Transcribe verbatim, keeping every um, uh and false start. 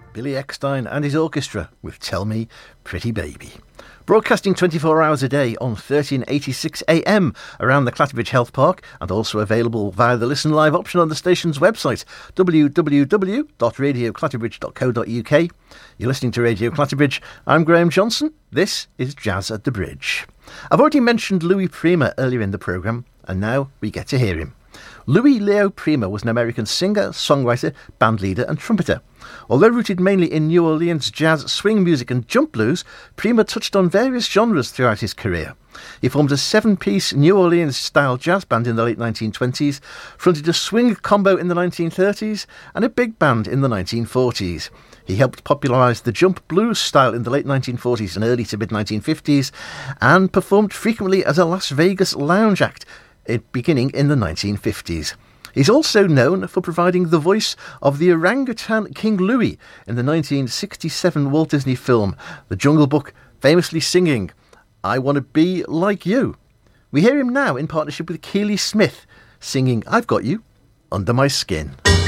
Billy Eckstine and his orchestra with Tell Me Pretty Baby. Broadcasting twenty-four hours a day on thirteen eighty-six A M around the Clatterbridge Health Park, and also available via the Listen Live option on the station's website, w w w dot radio clatterbridge dot co dot u k. You're listening to Radio Clatterbridge. I'm Graham Johnson. This is Jazz at the Bridge. I've already mentioned Louis Prima earlier in the programme, and now we get to hear him. Louis Leo Prima was an American singer, songwriter, bandleader and trumpeter. Although rooted mainly in New Orleans jazz, swing music and jump blues, Prima touched on various genres throughout his career. He formed a seven-piece New Orleans-style jazz band in the late nineteen twenties, fronted a swing combo in the nineteen thirties and a big band in the nineteen forties. He helped popularise the jump blues style in the late nineteen forties and early to mid nineteen fifties, and performed frequently as a Las Vegas lounge act, it beginning in the nineteen fifties. He's also known for providing the voice of the orangutan King Louie in the nineteen sixty-seven Walt Disney film The Jungle Book, famously singing, "I Want to Be Like You." We hear him now in partnership with Keely Smith, singing "I've Got You Under My Skin."